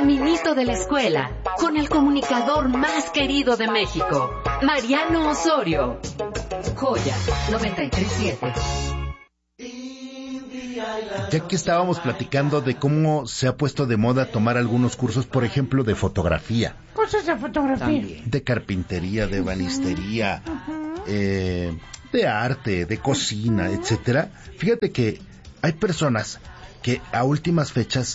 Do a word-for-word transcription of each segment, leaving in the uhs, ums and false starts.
caminito de la escuela, con el comunicador más querido de México, Mariano Osorio. Joya noventa y tres punto siete. Ya que estábamos platicando de cómo se ha puesto de moda tomar algunos cursos, por ejemplo, de fotografía. Cosas de fotografía. También. De carpintería, de ebanistería, eh, de arte, de cocina, etcétera. Fíjate que hay personas que a últimas fechas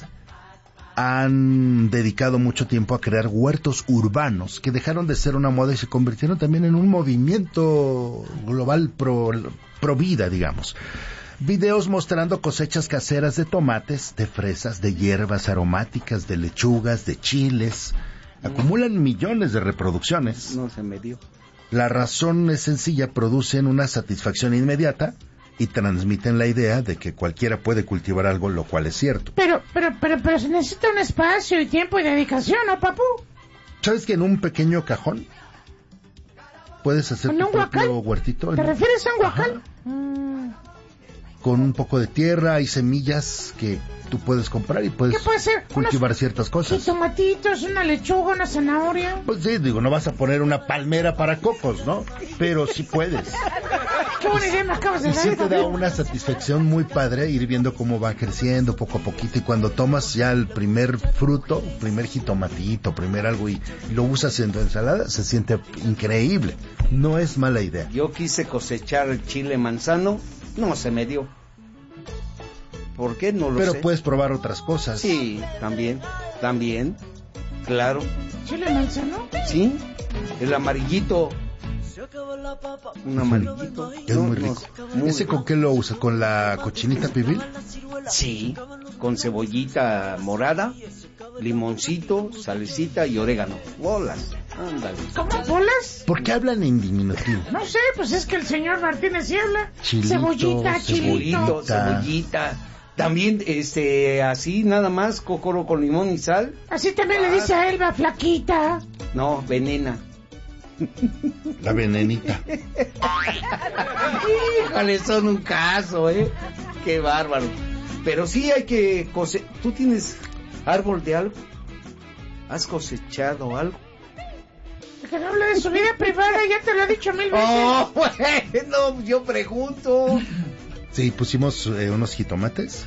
han dedicado mucho tiempo a crear huertos urbanos que dejaron de ser una moda y se convirtieron también en un movimiento global pro, pro vida, digamos. Videos mostrando cosechas caseras de tomates, de fresas, de hierbas aromáticas, de lechugas, de chiles. Acumulan millones de reproducciones. No se me dio. La razón es sencilla, producen una satisfacción inmediata y transmiten la idea de que cualquiera puede cultivar algo, lo cual es cierto. Pero, pero, pero, pero se necesita un espacio y tiempo y dedicación, ¿no, papu? ¿Sabes que en un pequeño cajón puedes hacer ¿En tu un propio guacal? huertito? ¿Te En- refieres a un guacal? Ajá. Mm. Con un poco de tierra y semillas que tú puedes comprar y puedes ¿Qué puede ser? cultivar Unos ciertas cosas. tomatitos, una lechuga, una zanahoria. Pues sí, digo, no vas a poner una palmera para cocos, ¿no? Pero sí puedes. Qué buena idea me acabas de Y dar. sí te da papu. una satisfacción muy padre ir viendo cómo va creciendo poco a poquito, y cuando tomas ya el primer fruto, primer jitomatito, primer algo, y, y lo usas en tu ensalada, se siente increíble. No es mala idea. Yo quise cosechar el chile manzano, no se me dio. ¿Por qué? No lo Pero sé. puedes probar otras cosas. Sí, también, también, claro, ¿Chile manzano? sí, el amarillito, un amarillito. Es No, muy no, rico. muy ¿Ese rico. con qué lo usas? ¿Con la cochinita pibil? Sí, con cebollita morada, limoncito, salecita y orégano. Bolas, ándale. ¿Cómo bolas? ¿Por qué hablan en diminutivo? No sé, pues es que el señor Martínez sí habla. Chilito, Cebollita, chilito. Cebollito, cebollita. También, este, así, nada más, cocoro con limón y sal. Así también le dice a Elba, flaquita. No, venena. La venenita. Híjole, son un caso, ¿eh? Qué bárbaro. Pero sí hay que cose... ¿Tú tienes árbol de algo? ¿Has cosechado algo? Que no hable de su vida privada, ya te lo he dicho mil veces. Oh, bueno, yo pregunto. Sí, pusimos eh, unos jitomates.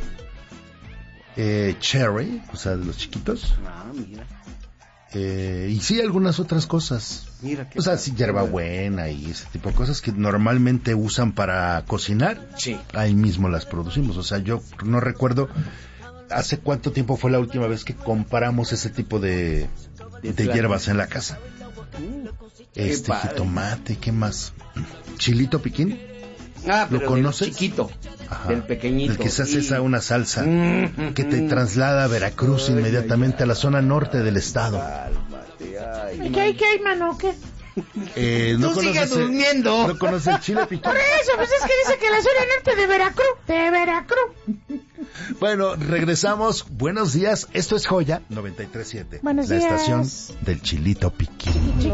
Eh, cherry, o sea, de los chiquitos. Ah, mira. Eh, y sí, algunas otras cosas. Mira qué O sea, padre. sí, hierbabuena y ese tipo de cosas que normalmente usan para cocinar. Sí. Ahí mismo las producimos. O sea, yo no recuerdo hace cuánto tiempo fue la última vez que compramos ese tipo de, De de plato. hierbas en la casa. Mm, Este, padre. jitomate, ¿qué más? Chilito piquín. Ah, ¿Lo pero conoces? del chiquito, Ajá. del pequeñito. Del que se hace Y- esa una salsa Mm, que te mm. traslada a Veracruz Ay, inmediatamente ay, a la zona norte del estado. Cálmate, ay, ¿Y qué hay, qué hay, mano? ¿Qué? Eh, ¿no Tú sigue conoces el- durmiendo. ¿No conoces el chile piquín? Por eso, pues es que dice que la zona norte de Veracruz, de Veracruz. Bueno, regresamos. Buenos días. Esto es Joya noventa y tres punto siete. Buenos la días. estación del chilito piquín.